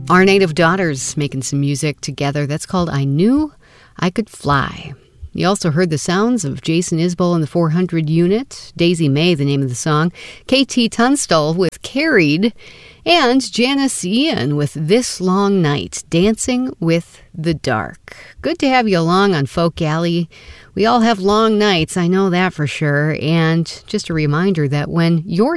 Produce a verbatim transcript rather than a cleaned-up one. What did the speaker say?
Our Native Daughters making some music together. That's called I Knew I Could Fly. You also heard the sounds of Jason Isbell and the four hundred Unit, Daisy May, the name of the song, K T Tunstall with Carried, and Janice Ian with This Long Night, Dancing with the Dark. Good to have you along on Folk Alley. We all have long nights, I know that for sure. And just a reminder that when your